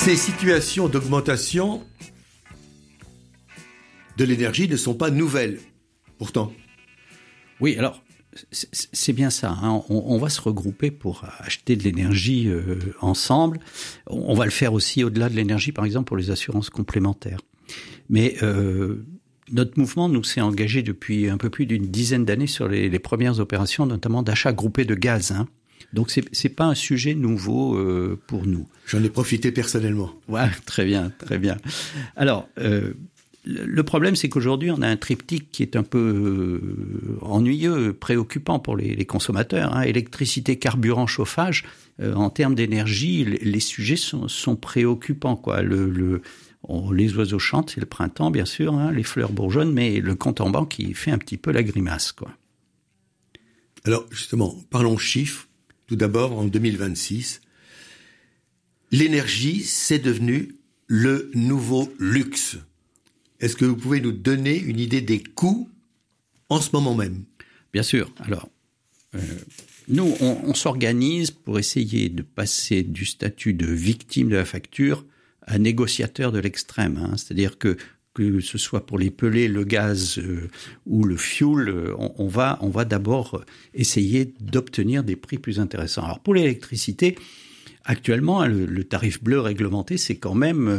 Ces situations d'augmentation de l'énergie ne sont pas nouvelles, pourtant. Oui, alors, c'est bien ça. Hein. On va se regrouper pour acheter de l'énergie ensemble. On va le faire aussi au-delà de l'énergie, par exemple, pour les assurances complémentaires. Mais notre mouvement nous s'est engagé depuis un peu plus d'une dizaine d'années sur les premières opérations, notamment d'achat groupé de gaz. Hein. Donc c'est pas un sujet nouveau pour nous. J'en ai profité personnellement. Ouais, très bien, très bien. Alors, le problème, c'est qu'aujourd'hui, on a un triptyque qui est un peu ennuyeux, préoccupant pour les consommateurs. Hein. Électricité, carburant, chauffage. En termes d'énergie, les sujets sont préoccupants, quoi. Les oiseaux chantent, c'est le printemps, bien sûr, hein, les fleurs bourgeonnent, mais le compte en banque, il fait un petit peu la grimace, quoi. Alors, justement, parlons chiffres. Tout d'abord, en 2026, l'énergie, c'est devenu le nouveau luxe. Est-ce que vous pouvez nous donner une idée des coûts en ce moment même ? Bien sûr. Alors, nous, on s'organise pour essayer de passer du statut de victime de la facture à négociateur de l'extrême. Hein. C'est-à-dire que ce soit pour les pellets, le gaz ou le fioul, on va d'abord essayer d'obtenir des prix plus intéressants. Alors, pour l'électricité, actuellement, le tarif bleu réglementé, c'est quand même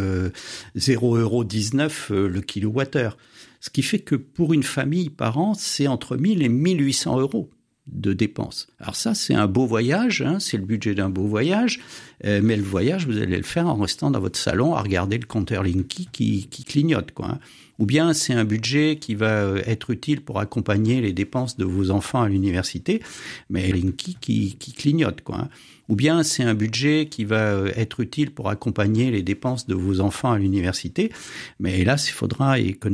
0,19 € le kilowattheure. Ce qui fait que pour une famille par an, c'est entre 1 000 et 1 800 € de dépenses. Alors ça, c'est un beau voyage, hein, c'est le budget d'un beau voyage, mais le voyage, vous allez le faire en restant dans votre salon à regarder le compteur Linky qui clignote, quoi. Hein. Ou bien c'est un budget qui va être utile pour accompagner les dépenses de vos enfants à l'université, mais Linky qui clignote, quoi. Hein. Ou bien c'est un budget qui va être utile pour accompagner les dépenses de vos enfants à l'université, mais hélas, il faudra économiser